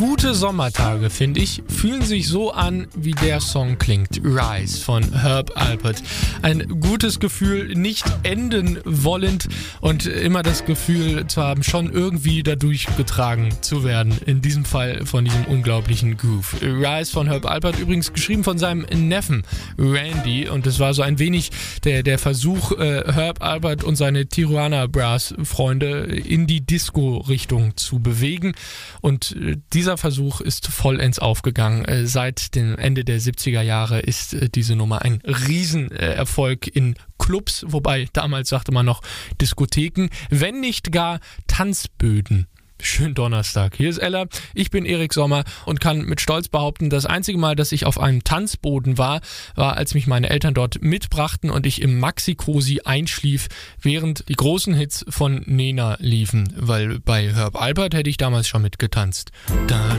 Gute Sommertage, finde ich, fühlen sich so an, wie der Song klingt. Rise von Herb Alpert. Ein gutes Gefühl, nicht enden wollend und immer das Gefühl zu haben, schon irgendwie dadurch getragen zu werden. In diesem Fall von diesem unglaublichen Groove. Rise von Herb Alpert, übrigens geschrieben von seinem Neffen Randy, und es war so ein wenig der Versuch, Herb Alpert und seine Tijuana Brass Freunde in die Disco-Richtung zu bewegen, und dieser Versuch ist vollends aufgegangen. Seit dem Ende der 70er Jahre ist diese Nummer ein Riesenerfolg in Clubs, wobei damals sagte man noch Diskotheken, wenn nicht gar Tanzböden. Schönen Donnerstag. Hier ist Ella, ich bin Erik Sommer und kann mit Stolz behaupten, das einzige Mal, dass ich auf einem Tanzboden war, als mich meine Eltern dort mitbrachten und ich im Maxi-Cosi einschlief, während die großen Hits von Nena liefen, weil bei Herb Alpert hätte ich damals schon mitgetanzt.